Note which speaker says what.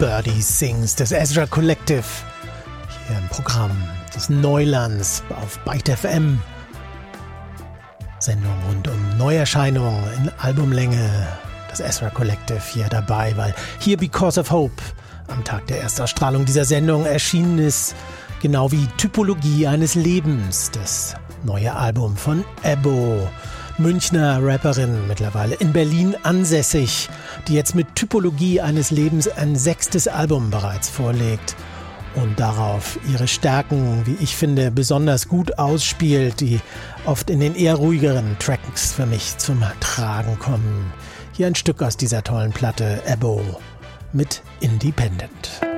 Speaker 1: Birdie Sings des Ezra Collective. Hier im Programm des Neulands auf Byte FM. Sendung rund um Neuerscheinungen in Albumlänge. Das Ezra Collective hier dabei, weil hier Because of Hope am Tag der Erstausstrahlung dieser Sendung erschienen ist. Genau wie Typologie eines Lebens, das neue Album von Ebbo. Münchner Rapperin, mittlerweile in Berlin ansässig, die jetzt mit Typologie eines Lebens ein 6. Album bereits vorlegt und darauf ihre Stärken, wie ich finde, besonders gut ausspielt, die oft in den eher ruhigeren Tracks für mich zum Tragen kommen. Hier ein Stück aus dieser tollen Platte, Ebbo mit Independent.